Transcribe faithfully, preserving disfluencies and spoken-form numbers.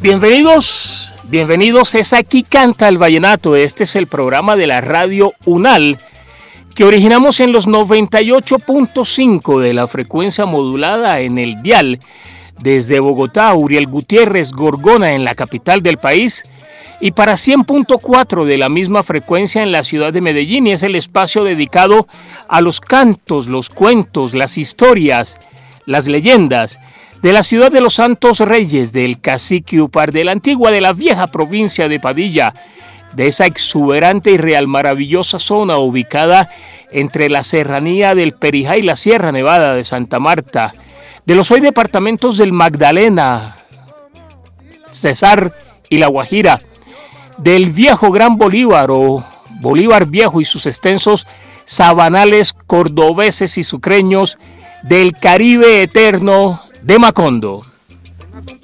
Bienvenidos, bienvenidos, es Aquí Canta el Vallenato. Este es el programa de la radio UNAL que originamos en los noventa y ocho punto cinco de la frecuencia modulada en el dial desde Bogotá, Uriel Gutiérrez, Gorgona, en la capital del país, y para cien punto cuatro de la misma frecuencia en la ciudad de Medellín, y es el espacio dedicado a los cantos, los cuentos, las historias, las leyendas de la ciudad de los Santos Reyes, del Cacique Upar, de la antigua, de la vieja provincia de Padilla, de esa exuberante y real maravillosa zona ubicada entre la serranía del Perijá y la Sierra Nevada de Santa Marta, de los hoy departamentos del Magdalena, Cesar y La Guajira, del viejo Gran Bolívar o Bolívar Viejo y sus extensos sabanales cordobeses y sucreños, del Caribe eterno de Macondo.